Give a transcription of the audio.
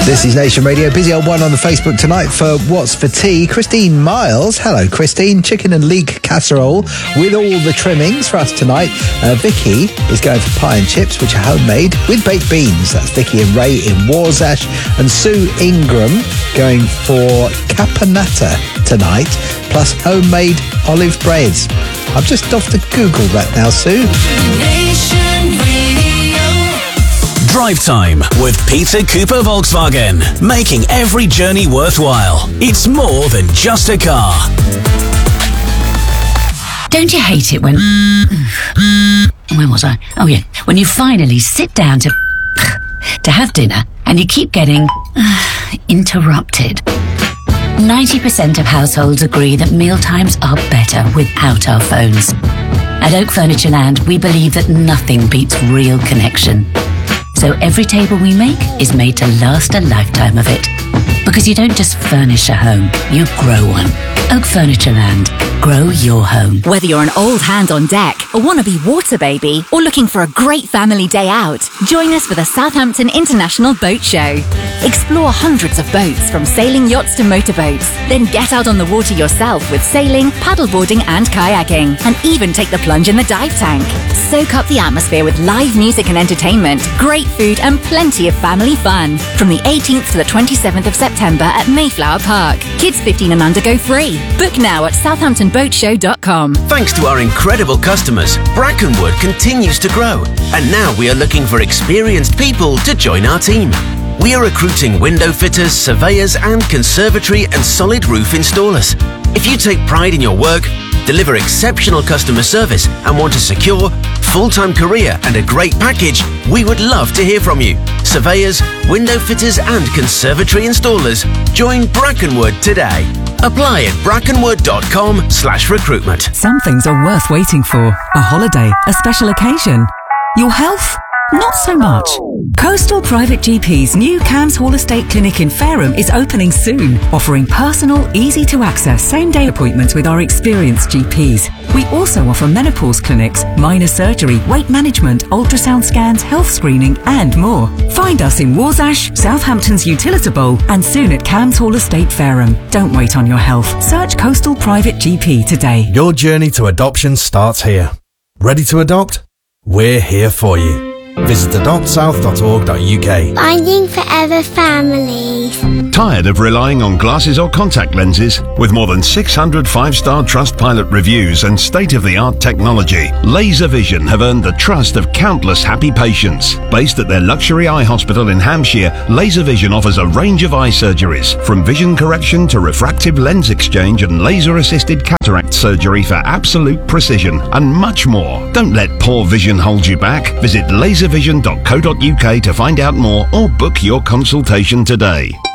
This is Nation Radio. Busy old one on the Facebook tonight for What's for Tea. Christine Miles. Hello, Christine. Chicken and leek casserole with all the trimmings for us tonight. Vicky is going for pie and chips, which are homemade with baked beans. That's Vicky and Ray in Warsash. And Sue Ingram going for caponata tonight, plus homemade olive breads. I'm just off to Google that now, Sue. Nation Radio. Drive time with Peter Cooper Volkswagen, making every journey worthwhile. It's more than just a car. Don't you hate it when... Where was I? Oh yeah, when you finally sit down to have dinner and you keep getting interrupted. 90% of households agree that mealtimes are better without our phones. At Oak Furniture Land, we believe that nothing beats real connection. So every table we make is made to last a lifetime of it. Because you don't just furnish a home, you grow one. Oak Furniture Land. Grow your home. Whether you're an old hand on deck, a wannabe water baby, or looking for a great family day out, join us for the Southampton International Boat Show. Explore hundreds of boats, from sailing yachts to motorboats. Then get out on the water yourself with sailing, paddleboarding and kayaking. And even take the plunge in the dive tank. Soak up the atmosphere with live music and entertainment, great food and plenty of family fun. From the 18th to the 27th of September at Mayflower Park. Kids 15 and under go free. Book now at southamptonboatshow.com. Thanks to our incredible customers, Brackenwood continues to grow. And now we are looking for experienced people to join our team. We are recruiting window fitters, surveyors and conservatory and solid roof installers. If you take pride in your work, deliver exceptional customer service and want a secure, full-time career and a great package, we would love to hear from you. Surveyors, window fitters and conservatory installers, join Brackenwood today. Apply at brackenwood.com/recruitment. Some things are worth waiting for. A holiday, a special occasion. Your health? Not so much. Coastal Private GP's new Cams Hall Estate Clinic in Fareham is opening soon, offering personal, easy-to-access same-day appointments with our experienced GPs. We also offer menopause clinics, minor surgery, weight management, ultrasound scans, health screening and more. Find us in Warsash, Southampton's Utilita Bowl and soon at Cams Hall Estate Fareham. Don't wait on your health. Search Coastal Private GP today. Your journey to adoption starts here. Ready to adopt? We're here for you. Visit adoptsouth.org.uk. Finding forever families. Tired of relying on glasses or contact lenses? With more than 600 5-star Trustpilot reviews and state-of-the-art technology, Laser Vision have earned the trust of countless happy patients. Based at their luxury eye hospital in Hampshire, Laser Vision offers a range of eye surgeries, from vision correction to refractive lens exchange and laser-assisted cataract surgery for absolute precision, and much more. Don't let poor vision hold you back. Visit laservision.co.uk to find out more or book your consultation today.